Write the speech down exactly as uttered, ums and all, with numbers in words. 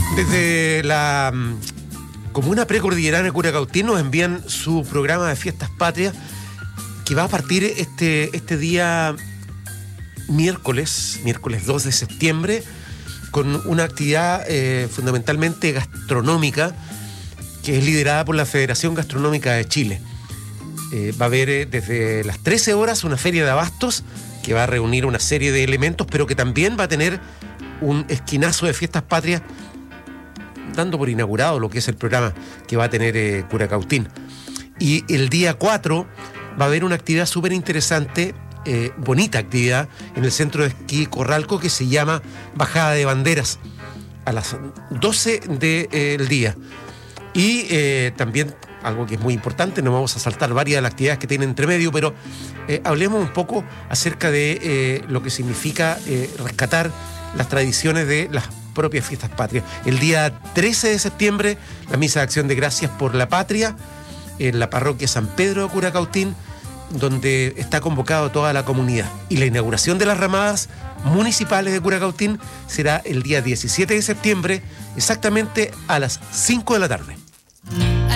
Desde la mm, comuna precordillerana de Curacautín nos envían su programa de fiestas patrias que va a partir este, este día miércoles, miércoles dos de septiembre, con una actividad eh, fundamentalmente gastronómica que es liderada por la Federación Gastronómica de Chile. Eh, va a haber eh, desde las trece horas una feria de abastos que va a reunir una serie de elementos, pero que también va a tener un esquinazo de fiestas patrias, dando por inaugurado lo que es el programa que va a tener eh, Curacautín. Y el día cuatro va a haber una actividad súper interesante, eh, bonita actividad, en el centro de esquí Corralco, que se llama Bajada de Banderas, a las doce del día. Y eh, también, algo que es muy importante, no vamos a saltar varias de las actividades que tienen entre medio, pero eh, hablemos un poco acerca de eh, lo que significa eh, rescatar las tradiciones de las propias fiestas patrias. El día trece de septiembre, la misa de acción de gracias por la patria en la parroquia San Pedro de Curacautín, donde está convocado toda la comunidad. Y la inauguración de las ramadas municipales de Curacautín será el día diecisiete de septiembre, exactamente a las cinco de la tarde.